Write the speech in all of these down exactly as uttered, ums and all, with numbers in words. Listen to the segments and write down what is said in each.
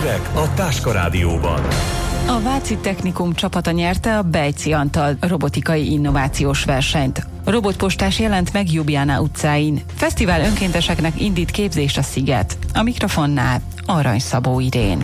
hírek a Táska Rádióban. A Váci Technikum csapata nyerte a Bejci Antal robotikai innovációs versenyt. A robotpostás jelent meg Ljubljana utcáin. Fesztivál önkénteseknek indít képzést a Sziget. A mikrofonnál Arany Szabó Irén.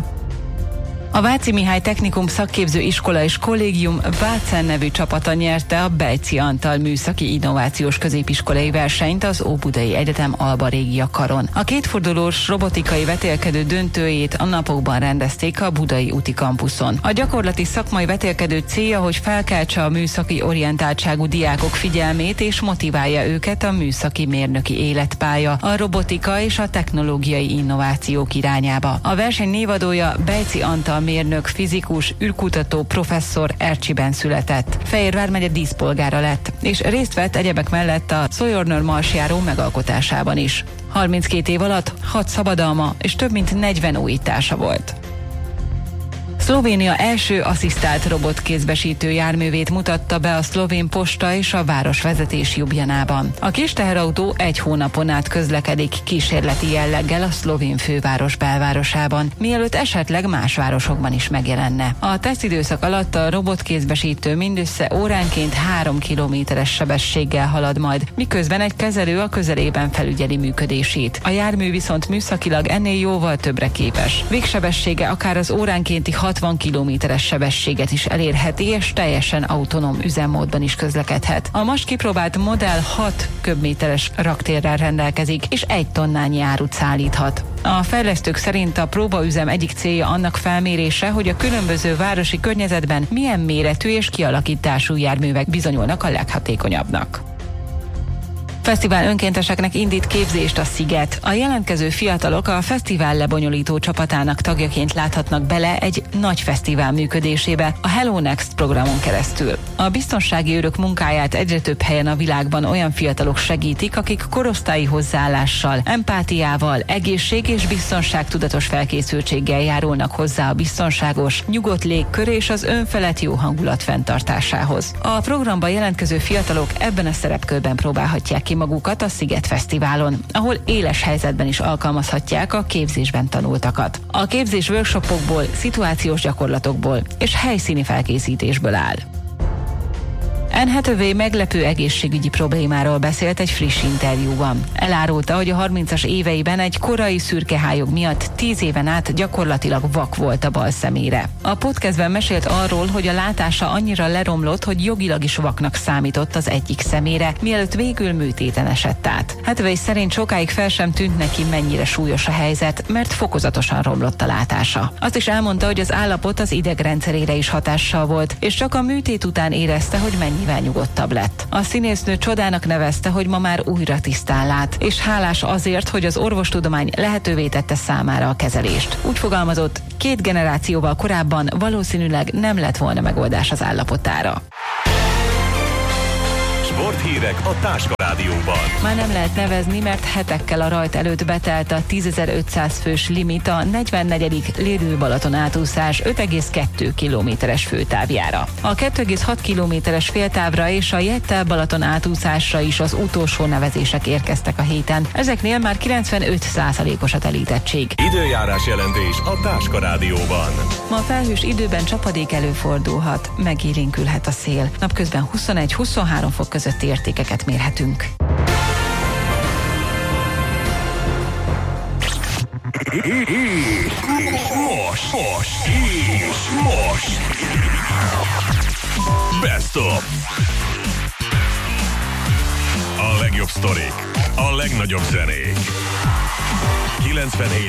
A Váci Mihály Technikum szakképző iskola és kollégium Vácen nevű csapata nyerte a Bejci Antal műszaki innovációs középiskolai versenyt az Óbudai Egyetem Alba Régia karon. A kétfordulós robotikai vetélkedő döntőjét a napokban rendezték a Budai úti kampuszon. A gyakorlati szakmai vetélkedő célja, hogy felkeltse a műszaki orientáltságú diákok figyelmét és motiválja őket a műszaki mérnöki életpálya, a robotika és a technológiai innovációk irányába. A verseny névadója Bejci Antal mérnök, fizikus, űrkutató professzor Ercsiben született. Fejér vármegye díszpolgára lett, és részt vett egyebek mellett a Sojourner marsjáró megalkotásában is. harminckét év alatt hat szabadalma és több mint negyven újítása volt. Szlovénia első asszisztált robotkézbesítő járművét mutatta be a szlovén posta és a városvezetés Ljubljanában. A kis teherautó egy hónapon át közlekedik kísérleti jelleggel a szlovén főváros belvárosában, mielőtt esetleg más városokban is megjelenne. A tesztidőszak alatt a robotkézbesítő mindössze óránként három kilométeres sebességgel halad majd, miközben egy kezelő a közelében felügyeli működését. A jármű viszont műszakilag ennél jóval többre képes. Végsebessége akár az óránkénti hatvan kilométeres sebességet is elérheti, és teljesen autonóm üzemmódban is közlekedhet. A most kipróbált modell hat köbméteres raktérrel rendelkezik, és egy tonnányi árut szállíthat. A fejlesztők szerint a próbaüzem egyik célja annak felmérése, hogy a különböző városi környezetben milyen méretű és kialakítású járművek bizonyulnak a leghatékonyabbnak. Fesztivál önkénteseknek indít képzést a Sziget. A jelentkező fiatalok a fesztivál lebonyolító csapatának tagjaként láthatnak bele egy nagy fesztivál működésébe a Hello Next programon keresztül. A biztonsági őrök munkáját egyre több helyen a világban olyan fiatalok segítik, akik korosztályi hozzáállással, empátiával, egészség és biztonságtudatos felkészültséggel járulnak hozzá a biztonságos, nyugodt légkör és az önfelett jó hangulat fenntartásához. A programba jelentkező fiatalok ebben a szerepkörben próbálhatják ki magukat a Sziget Fesztiválon, ahol éles helyzetben is alkalmazhatják a képzésben tanultakat. A képzés workshopokból, szituációs gyakorlatokból és helyszíni felkészítésből áll. Anne Hathaway meglepő egészségügyi problémáról beszélt egy friss interjúban. Elárulta, hogy a harmincas éveiben egy korai szürkehályog miatt tíz éven át gyakorlatilag vak volt a bal szemére. A podcastben mesélt arról, hogy a látása annyira leromlott, hogy jogilag is vaknak számított az egyik szemére, mielőtt végül műtéten esett át. Hathaway szerint sokáig fel sem tűnt neki, mennyire súlyos a helyzet, mert fokozatosan romlott a látása. Azt is elmondta, hogy az állapot az idegrendszerére is hatással volt, és csak a műtét után érezte, hogy mennyi nyugodtabb lett. A színésznő csodának nevezte, hogy ma már újra tisztán lát, és hálás azért, hogy az orvostudomány lehetővé tette számára a kezelést. Úgy fogalmazott, két generációval korábban valószínűleg nem lett volna megoldás az állapotára. Sporthírek a Táska Rádióban. Már nem lehet nevezni, mert hetekkel a rajt előtt betelt a tízezer-ötszáz fős limit a negyvennegyedik Lérő-Balaton átúszás öt egész kettő kilométeres főtávjára. A kettő egész hat kilométeres féltávra és a Jettel-Balaton átúszásra is az utolsó nevezések érkeztek a héten. Ezeknél már kilencvenöt százalékos a telítettség. Időjárás jelentés a Táska Rádióban. Ma felhős időben csapadék előfordulhat, megélénkülhet a szél. Napközben huszonegy-huszonhárom fok közötti értékeket mérhetünk. És most, most, és most. Best of. A legjobb sztorik, a legnagyobb zenék. kilencvenhét